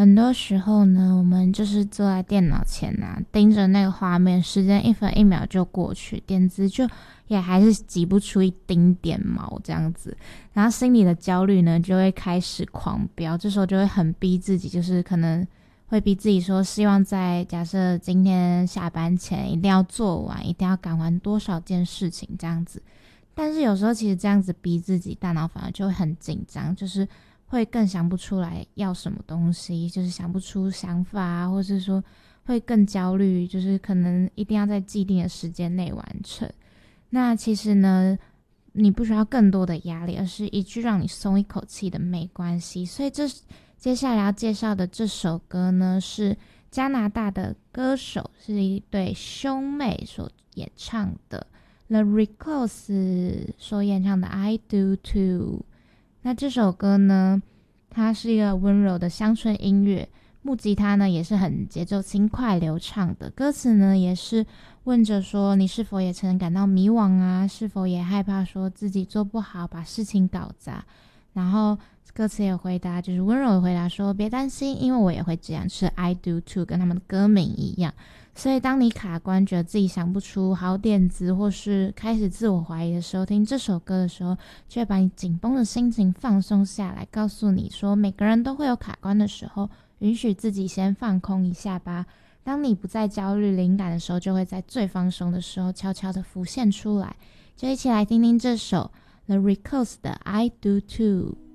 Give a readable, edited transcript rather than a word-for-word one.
很多时候呢，我们就是坐在电脑前啊，盯着那个画面，时间一分一秒就过去，点子就也还是挤不出一丁点毛这样子，然后心里的焦虑呢就会开始狂飙，这时候就会很逼自己，就是可能会逼自己说，希望在假设今天下班前一定要做完，一定要赶完多少件事情这样子。但是有时候其实这样子逼自己，大脑反而就会很紧张，就是会更想不出来要什么东西，就是想不出想法啊，或是说会更焦虑，就是可能一定要在既定的时间内完成。那其实呢，你不需要更多的压力，而是一句让你松一口气的没关系。所以接下来要介绍的这首歌呢，是加拿大的歌手，是一对兄妹所演唱的。The Riccos 所演唱的 I Do Too。 那这首歌呢，它是一个温柔的乡村音乐，木吉他呢也是很节奏轻快流畅的，歌词呢也是问着说，你是否也曾感到迷惘啊，是否也害怕说自己做不好，把事情搞砸。然后歌词也回答，就是温柔的回答说，别担心，因为我也会这样，是 I do too， 跟他们的歌名一样。所以当你卡关，觉得自己想不出好点子，或是开始自我怀疑的时候，听这首歌的时候，就会把你紧绷的心情放松下来，告诉你说，每个人都会有卡关的时候，允许自己先放空一下吧。当你不再焦虑灵感的时候，就会在最放松的时候悄悄的浮现出来。就一起来听听这首 The Riccos 的 I Do Too。